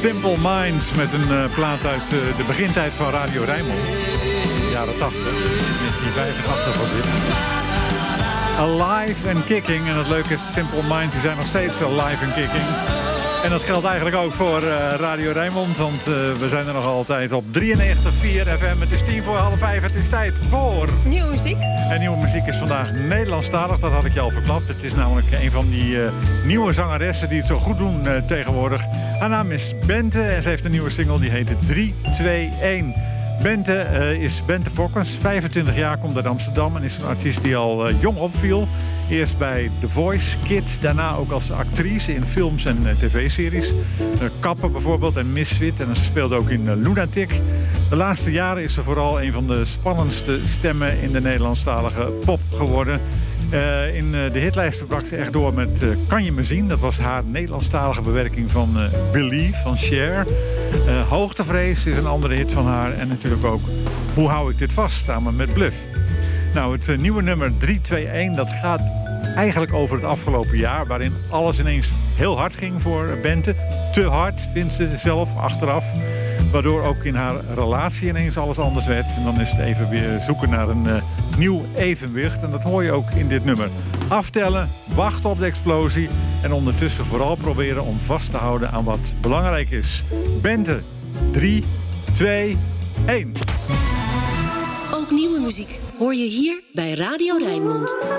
Simple Minds met een plaat uit de begintijd van Radio Rijnmond. Jaren 80, 1985 was dit. Alive and Kicking. En het leuke is, Simple Minds die zijn nog steeds alive and kicking. En dat geldt eigenlijk ook voor Radio Rijnmond. Want we zijn er nog altijd op 93.4 FM. Het is 4:45. Het is tijd voor... Nieuwe muziek. En nieuwe muziek is vandaag Nederlandstalig. Dat had ik je al verklapt. Het is namelijk een van die nieuwe zangeressen die het zo goed doen tegenwoordig. Haar naam is Bente en ze heeft een nieuwe single die heet 3-2-1. Bente is Bente Fokkens, 25 jaar, komt uit Amsterdam en is een artiest die al jong opviel. Eerst bij The Voice Kids, daarna ook als actrice in films en tv-series. Kappen bijvoorbeeld en Misfit en ze speelde ook in Lunatic. De laatste jaren is ze vooral een van de spannendste stemmen in de Nederlandstalige pop geworden. In de hitlijsten brak ze echt door met Kan je me zien? Dat was haar Nederlandstalige bewerking van Believe van Cher. Hoogtevrees is een andere hit van haar. En natuurlijk ook Hoe hou ik dit vast? Samen met Bluff. Nou, het nieuwe nummer 3-2-1, dat gaat eigenlijk over het afgelopen jaar. Waarin alles ineens heel hard ging voor Bente. Te hard, vindt ze zelf, achteraf. Waardoor ook in haar relatie ineens alles anders werd. En dan is het even weer zoeken naar een nieuw evenwicht. En dat hoor je ook in dit nummer. Aftellen, wachten op de explosie. En ondertussen vooral proberen om vast te houden aan wat belangrijk is. Bente, 3, 2, 1. Ook nieuwe muziek hoor je hier bij Radio Rijnmond.